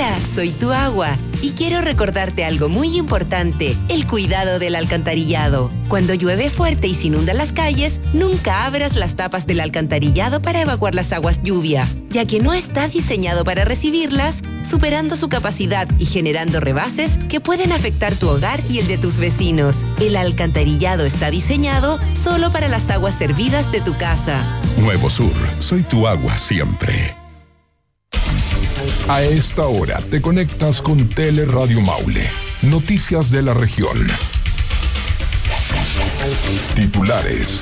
Hola, soy tu agua y quiero recordarte algo muy importante, el cuidado del alcantarillado. Cuando llueve fuerte y se inundan las calles, nunca abras las tapas del alcantarillado para evacuar las aguas lluvia, ya que no está diseñado para recibirlas, superando su capacidad y generando rebases que pueden afectar tu hogar y el de tus vecinos. El alcantarillado está diseñado solo para las aguas servidas de tu casa. Nuevo Sur, soy tu agua siempre. A esta hora te conectas con Teleradio Maule. Noticias de la región. Titulares.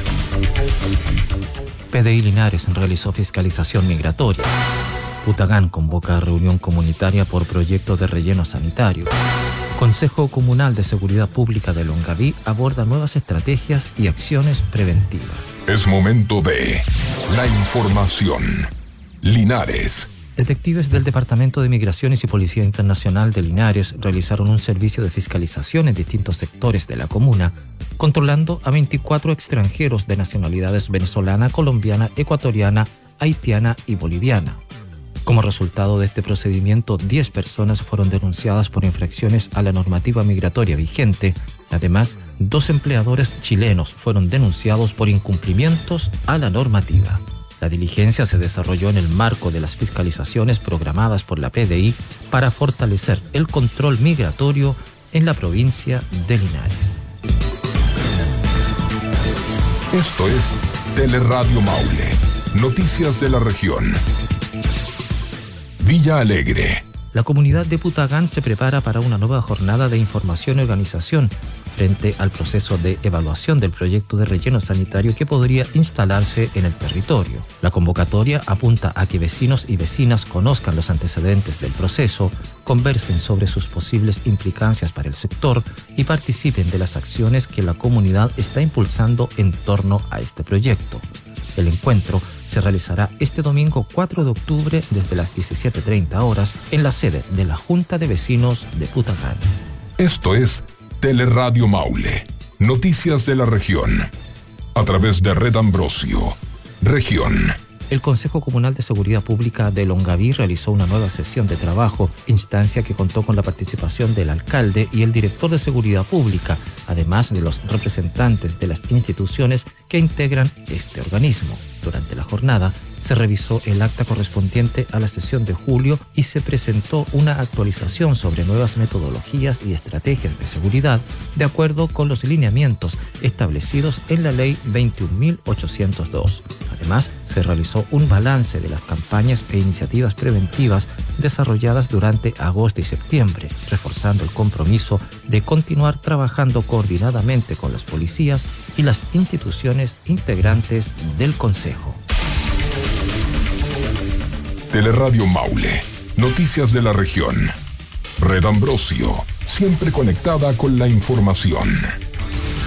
PDI Linares realizó fiscalización migratoria. Putagán convoca reunión comunitaria por proyecto de relleno sanitario. Consejo Comunal de Seguridad Pública de Longaví aborda nuevas estrategias y acciones preventivas. Es momento de la información. Linares. Detectives del Departamento de Migraciones y Policía Internacional de Linares realizaron un servicio de fiscalización en distintos sectores de la comuna, controlando a 24 extranjeros de nacionalidades venezolana, colombiana, ecuatoriana, haitiana y boliviana. Como resultado de este procedimiento, 10 personas fueron denunciadas por infracciones a la normativa migratoria vigente. Además, 2 empleadores chilenos fueron denunciados por incumplimientos a la normativa. La diligencia se desarrolló en el marco de las fiscalizaciones programadas por la PDI para fortalecer el control migratorio en la provincia de Linares. Esto es Teleradio Maule. Noticias de la región. Villa Alegre. La comunidad de Putagán se prepara para una nueva jornada de información y organización frente al proceso de evaluación del proyecto de relleno sanitario que podría instalarse en el territorio. La convocatoria apunta a que vecinos y vecinas conozcan los antecedentes del proceso, conversen sobre sus posibles implicancias para el sector y participen de las acciones que la comunidad está impulsando en torno a este proyecto. El encuentro se realizará este domingo 4 de octubre desde las 17:30 horas en la sede de la Junta de Vecinos de Putagán. Esto es Teleradio Maule. Noticias de la región. A través de Red Ambrosio. Región. El Consejo Comunal de Seguridad Pública de Longaví realizó una nueva sesión de trabajo, instancia que contó con la participación del alcalde y el director de Seguridad Pública, además de los representantes de las instituciones que integran este organismo. Durante la jornada se revisó el acta correspondiente a la sesión de julio y se presentó una actualización sobre nuevas metodologías y estrategias de seguridad de acuerdo con los lineamientos establecidos en la Ley 21.802. Además, se realizó un balance de las campañas e iniciativas preventivas desarrolladas durante agosto y septiembre, reforzando el compromiso de continuar trabajando coordinadamente con las policías y las instituciones integrantes del Consejo. Teleradio Maule. Noticias de la región. Red Ambrosio. Siempre conectada con la información.